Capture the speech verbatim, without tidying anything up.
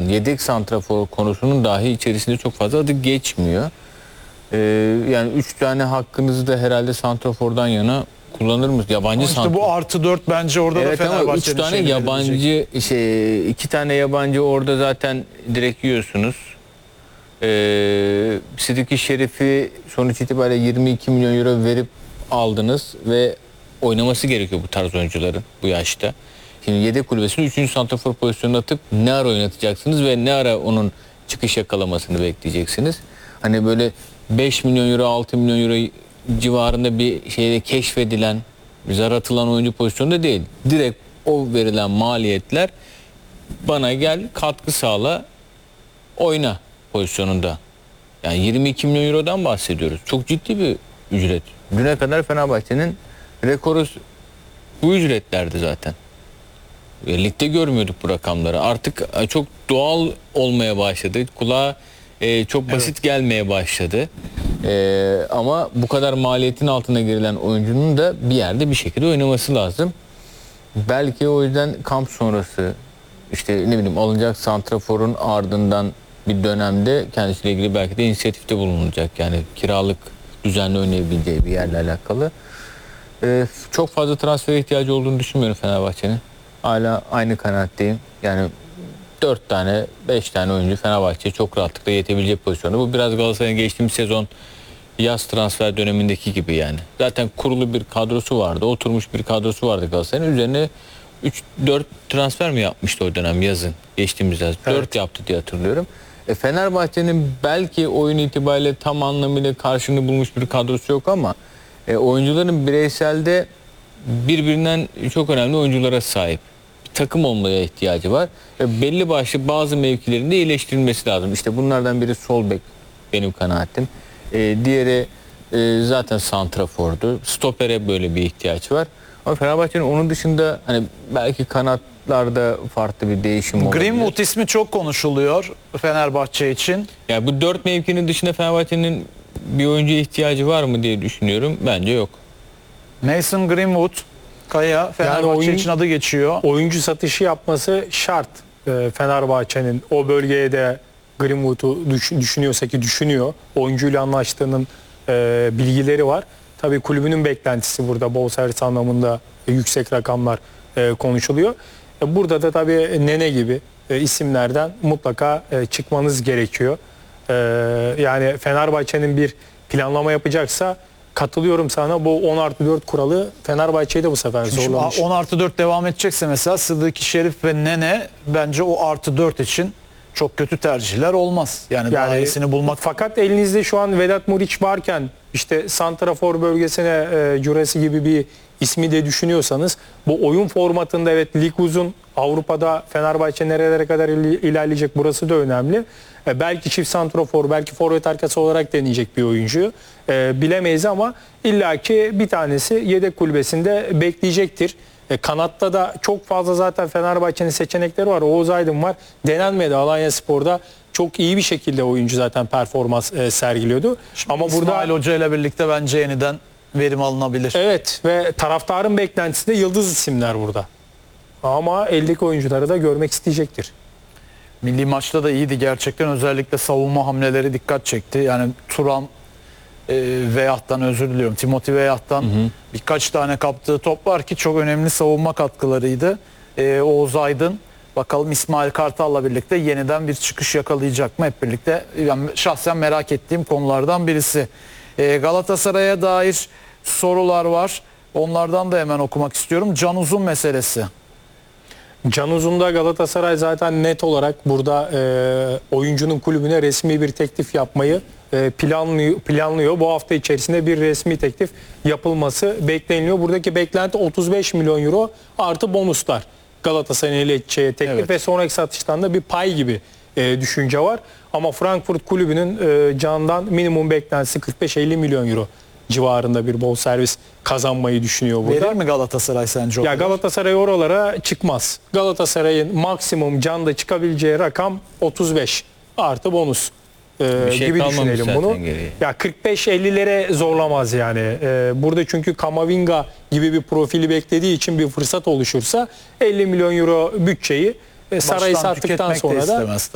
Yedek santrafor konusunun dahi içerisinde çok fazla adı geçmiyor. Ee, yani üç tane hakkınızı da herhalde santrafordan yana kullanır mısınız? Yabancı İşte santrafor. bu artı dört bence orada Evet, da ama Fenerbahçe'nin üç tane şeyini yabancı belirleyecek. şey, iki tane yabancı orada zaten direkt yiyorsunuz. Ee, Sidiki Şerif'i sonuç itibariyle yirmi iki milyon euro verip aldınız ve oynaması gerekiyor bu tarz oyuncuların bu yaşta. Şimdi yedek kulübesini üçüncü santrafor pozisyonuna atıp ne ara oynatacaksınız ve ne ara onun çıkış yakalamasını bekleyeceksiniz. Hani böyle beş milyon euro, altı milyon euro civarında bir şeyde keşfedilen, zar atılan oyuncu pozisyonunda değil. Direkt o verilen maliyetler bana gel katkı sağla oyna pozisyonunda. Yani yirmi iki milyon eurodan bahsediyoruz. Çok ciddi bir ücret. Düne kadar Fenerbahçe'nin rekoru bu ücretlerdi zaten. E, ligde görmüyorduk bu rakamları. Artık e, çok doğal olmaya başladı. Kulağa e, çok basit evet. gelmeye başladı. E, ama bu kadar maliyetin altına girilen oyuncunun da bir yerde bir şekilde oynaması lazım. Belki o yüzden kamp sonrası işte ne bileyim alınacak santraforun ardından bir dönemde kendisiyle ilgili belki de inisiyatifte bulunacak. Yani kiralık düzenli oynayabileceği bir yerle alakalı. Ee, çok fazla transfer ihtiyacı olduğunu düşünmüyorum Fenerbahçe'nin. Hala aynı kanaatteyim. Yani dört tane, beş tane oyuncu Fenerbahçe'ye çok rahatlıkla yetebilecek pozisyonda. Bu biraz Galatasaray'ın geçtiğimiz sezon yaz transfer dönemindeki gibi yani. Zaten kurulu bir kadrosu vardı. Oturmuş bir kadrosu vardı Galatasaray'ın. Üzerine üç dört transfer mi yapmıştı o dönem yazın? Geçtiğimiz yaz. Evet. dört yaptı diye hatırlıyorum. E Fenerbahçe'nin belki oyun itibariyle tam anlamıyla karşılığını bulmuş bir kadrosu yok ama e, oyuncuların bireyselde birbirinden çok önemli oyunculara sahip. Bir takım olmaya ihtiyacı var. E, belli başlı bazı mevkilerinde iyileştirilmesi lazım. İşte bunlardan biri sol bek benim kanaatim. E, diğeri e, zaten santrafordu. Stopere böyle bir ihtiyaç var. Ama Fenerbahçe'nin onun dışında hani belki kanatlarda farklı bir değişim olabilir. Greenwood ismi çok konuşuluyor Fenerbahçe için. Yani bu dört mevkinin dışında Fenerbahçe'nin bir oyuncuya ihtiyacı var mı diye düşünüyorum. Bence yok. Mason Greenwood, Kaya Fenerbahçe yani oyun, için adı geçiyor. Oyuncu satışı yapması şart. Ee, Fenerbahçe'nin o bölgeye de Greenwood'u düşünüyorsa ki düşünüyor. Oyuncuyla anlaştığının e, bilgileri var. Tabii kulübünün beklentisi burada bonservis anlamında e, yüksek rakamlar e, konuşuluyor. E, burada da tabii Nene gibi e, isimlerden mutlaka e, çıkmanız gerekiyor. E, yani Fenerbahçe'nin bir planlama yapacaksa katılıyorum sana, bu on artı dört kuralı Fenerbahçe'yi de bu sefer zorlamış. on artı dört devam edecekse mesela Sıddık Şerif ve Nene bence o artı dört için çok kötü tercihler olmaz. Yani, yani daha iyisini bulmak. Fakat elinizde şu an Vedat Muriç varken işte santrafor bölgesine e, Juresi gibi bir ismi de düşünüyorsanız bu oyun formatında evet lig uzun, Avrupa'da Fenerbahçe nerelere kadar ilerleyecek burası da önemli. E, belki çift santrafor, belki forvet arkası olarak deneyecek bir oyuncuyu e, bilemeyiz ama illaki bir tanesi yedek kulübesinde bekleyecektir. E, kanatta da çok fazla zaten Fenerbahçe'nin seçenekleri var. Oğuz Aydın var. Denenmedi. Alanyaspor'da çok iyi bir şekilde oyuncu zaten performans e, sergiliyordu. Şimdi ama İsmail burada Hoca ile birlikte bence yeniden verim alınabilir. Evet ve taraftarın beklentisi de yıldız isimler burada. Ama eldeki oyuncuları da görmek isteyecektir. Milli maçta da iyiydi gerçekten, özellikle savunma hamleleri dikkat çekti. Yani Turan e, Veyah'tan özür diliyorum. Timothy Veyah'tan hı hı. birkaç tane kaptığı top var ki çok önemli savunma katkılarıydı. E, Oğuz Aydın, bakalım İsmail Kartal'la birlikte yeniden bir çıkış yakalayacak mı hep birlikte? Yani şahsen merak ettiğim konulardan birisi. E, Galatasaray'a dair sorular var. Onlardan da hemen okumak istiyorum. Can Uzun meselesi. Can Uzun'da Galatasaray zaten net olarak burada e, oyuncunun kulübüne resmi bir teklif yapmayı e, planlıyor, planlıyor. Bu hafta içerisinde bir resmi teklif yapılması bekleniyor. Buradaki beklenti otuz beş milyon euro artı bonuslar. Galatasaray'ın ileteceği teklif evet. ve sonraki satıştan da bir pay gibi e, düşünce var. Ama Frankfurt kulübünün e, Can'dan minimum beklentisi kırk beş elli milyon euro civarında bir bonservis kazanmayı düşünüyor burada. Verir mi Galatasaray sence? Ya Galatasaray oralara çıkmaz. Galatasaray'ın maksimum Can'da çıkabileceği rakam otuz beş artı bonus ee, şey gibi düşünelim bunu. Geriye. Ya kırk beş ellilere zorlamaz yani. Ee, burada çünkü Kamavinga gibi bir profili beklediği için bir fırsat oluşursa elli milyon euro bütçeyi e, Saray'ı sattıktan sonra da